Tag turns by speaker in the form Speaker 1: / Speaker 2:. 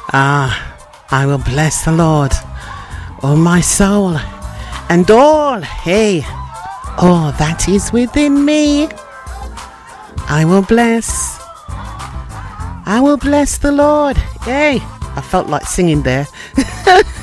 Speaker 1: I will bless the Lord, oh my soul, and all that is within me. I will bless the Lord. Yay! I felt like singing there.